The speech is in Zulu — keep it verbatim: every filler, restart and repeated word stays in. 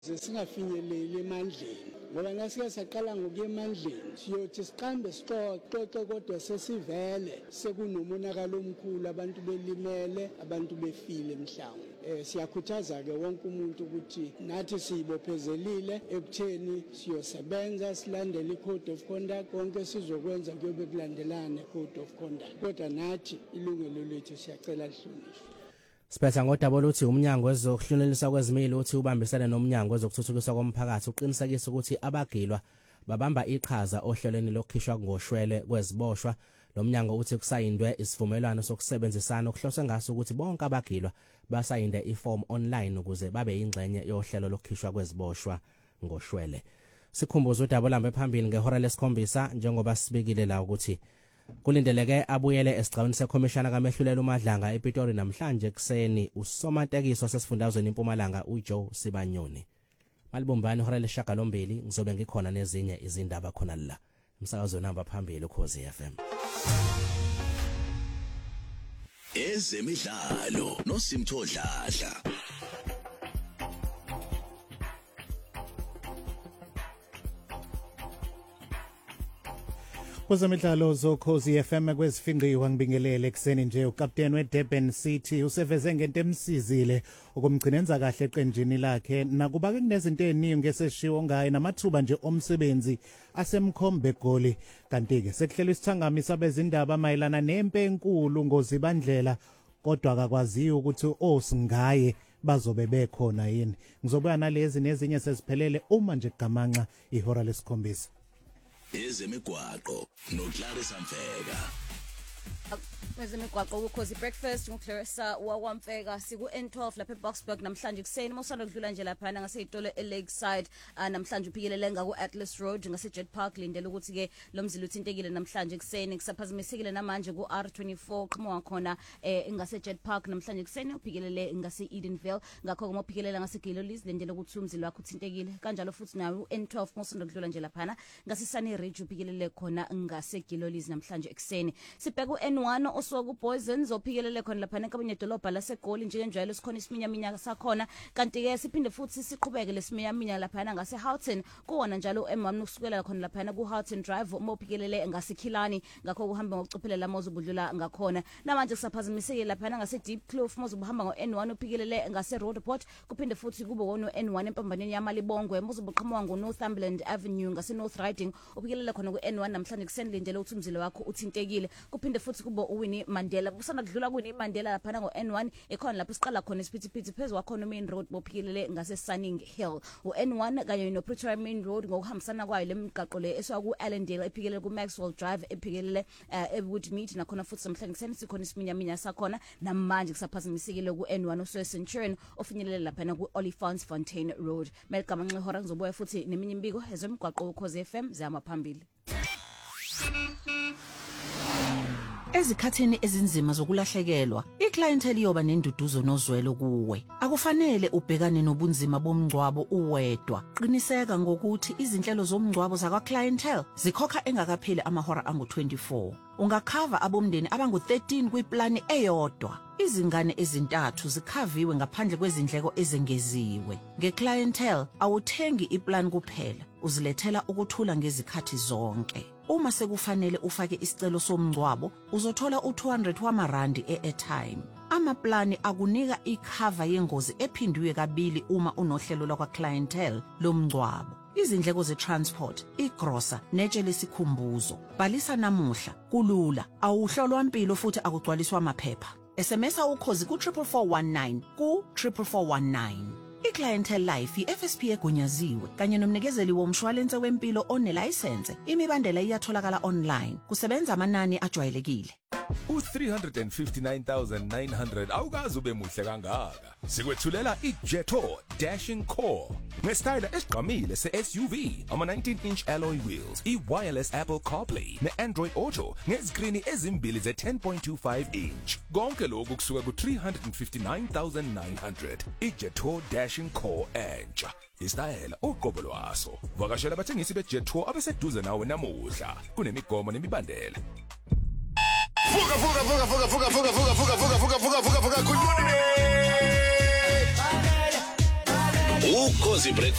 Singafinyeleli emandleni ngoba nasike saqala ngokuya emandleni siyothi siqambe sixoxe kodwa sesivele sekunomonakalo omkhulu abantu belimele abantu befile emhlanje. Eh siyakhuthaza ke wonke umuntu ukuthi nathi siyibophezelile ekutheni siyosebenza silandele i-code of conduct konke sizokwenza kuyobe kulandelana i-code of conduct kodwa nathi ilungelo lethu siyacela lihlonishwe. Siphetha ngodaba oluthi umnyango wezokuhlunyeliswa kwezimilo uthi ubambisene nomnyango wezokuthuthukiswa komphakathi uqinisekisa ukuthi abagilwa babamba iqhaza ohlelweni lokukhishwa ngoshwele kweziboshwa. Lo mnyango uthi kusayindwe isivumelwano sokusebenzisana okuhloswe ngaso ukuthi bonke abagilwa basayinde iform online ukuze babe ingxenye yohlelo lokukhishwa kweziboshwa ngoshwele. Sikhumbuza udaba lambe phambili ngehora lesikhombisa njengoba sibikile la ukuthi kulindeleke abuyele esigcawini sekhomishana kaMehlulelo uMadlanga ePitori namhlanje ekseni usomatekiso sesifundazweni eMpumalanga uJoe Sibanyoni. Malibumbani ihora lesishiyagalombili ngizobe ngikhona nezinye izindaba khona la umsakazo namba phambili Ukhozi F M. Ezemidlalo noSimthodladla. Kwezemidlalo zokhozi F M kwezifingqiwa ngibingelele ekseni nje ukapteni weDurban City useveze ngento emsizile ukumgcinenza kahle eqenjini lakhe nakuba ke kunezinto eziningi ngeseshiwo ngaye namathuba nje omsebenzi asemkhombe goli kanti ke sekuhlelwe isithangami sabezindaba mayelana nempe enkulu ngozibandlela kodwa akakwaziyo ukuthi osingaye bazobe bekhona yini. Ngizobuya nalezi nezinye seziphelele uma nje kugamanxa ihora lesikhombisa. Ezemigwaqo noClarissa Mfeka. Ezemigwaqo ukhozi breakfast ngoClarissa wakwamfeka siku N twelve lapha eBoxburg namhlanje kuseni mosana kudlula nje lapha ngaseyitolo eLakeside namhlanje uphikelele ngaku Atlas Road ngaseJet Park lindele ukuthi ke lo mzila uthintekile namhlanje kuseni kusaphazimisekile namanje ku R twenty-four qhamuka khona ngaseJet Park namhlanje kuseni uphikelele ngase Edenville ngakho kuma uphikelela ngase Gillolis lindele ukuthi umzila wakho uthintekile kanjalo futhi nawo N twelve mosana kudlula nje lapha ngase Sunny Ridge uphikelele khona ngase Gillolis namhlanje ekseni sibheka u N one osoku Poison zophikelele khona lapha enkabanye dolobha laseGoli njenge njalo sikhona isiminyaminya sakhona kanti ke siphinde futhi siqhubeke lesiminyaminya lapha ngase Houghton kuona njalo M one ukusukela khona lapha ku Houghton Drive uma uphikelele ngase Khilani ngakho kuhamba ngokucophelela mozubudlula ngakhona namanje kusaphazimisekile lapha ngase Deep Kloof mozubuhamba ngo N one uphikelele ngase Roadport kuphinde futhi kube wono N one empambaneni yaMalibongwe mozubuqhamuka ngo Northumberland Avenue ngase North Riding uphikelele khona ku N one namhlanje kusendlindele ukuthi umzila wakho uthintekile kuphinde futhi kubo uWinnie Mandela busana kudlula kuWinnie Mandela lapha ngo N one ekhona lapho siqala khona isiphithiphithi phezulu kwakhona main road bophikelele ngase Sunning Hill u N one kanye no Pretoria main road ngokuhambisana kwayo lemigaqo le eswa ku Allendale ephikelele ku Maxwell Drive ephikelele eWoodmead nakhona futhi samhlanje kuseni sikhona isiminyaminya sakhona namanje kusaphazimisekile ku N one uSir Centurion ofinyelele lapha ku Olifants Fontaine Road meligama nxehora ngizobuya futhi neminye imbiko ezemigwaqo ukhozi F M zama phambili. Ezikhathini ezinzima zokulahlekelwa iclientele yoba nenduduzo nozwelo kuwe akufanele ubhekane nobunzima bomngcwabo uwedwa qiniseka ngokuthi izinhlelo zomngcwabo zakwa clientele zikhokha engakapheli amahora angu twenty-four ungakhava abomndeni abangu thirteen kwiplani eyodwa izingane ezintathu zikhaviwe ngaphandle kwezindleko ezengeziwe ngeclientele awuthengi iplan kuphela uzilethela ukuthula ngezikhathi zonke uma sekufanele ufake isicelo somngcwabo uzothola u two hundred wamarandi e-airtime amaplani akunika ikhava yengozi ephindwe kabili uma unohlelo lakwa clientele lomngcwabo izindleko ze-transport, igrosa, netshe lesikhumbuzo. Bhalisa namuhla, kulula, awuhlolwa impilo futhi akugcwaliswa amaphepha. S M S ukhozi ku triple four one nine ku triple four one nine. iClientele Life i-F S P egunyaziwe kanye nomnikezeli womshwalense wempilo onelicense. Imibandela iyatholakala online. Kusebenza amanani ajwayelekile. U three hundred fifty-nine thousand nine hundred awukazi ube muhle kangaka. Sikwethulela iJeto Dashing Core ngesitayile esigqamile se-S U V, ama nineteen inch alloy wheels, i-wireless Apple CarPlay ne-Android Auto ngezikrini ezimbili ze ten point two five inch. Konke lokhu kusuka ku three hundred fifty-nine thousand nine hundred. iJeto Dashing Core entsha. Isitayela uqobo lwaso. Vakashela abathengisi beJeto abeseduze nawe namuhla. Kunemigomo nemibandela. Fuga fuga fuga fuga fuga fuga fuga fuga fuga fuga fuga fuga fuga kunyone. Ukhozi Breakfast